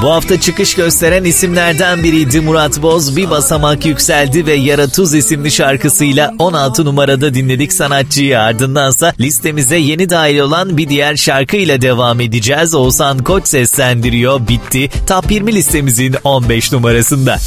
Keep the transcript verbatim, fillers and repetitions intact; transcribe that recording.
Bu hafta çıkış gösteren isimlerden biriydi Murat Boz. Bir basamak yükseldi ve Yara Tuz isimli şarkısıyla on altı numarada dinledik sanatçıyı. Ardındansa listemize yeni dahil olan bir diğer şarkıyla devam edeceğiz. Oğuzhan Koç seslendiriyor. Bitti. Top yirmi listemizin on beş numarasında.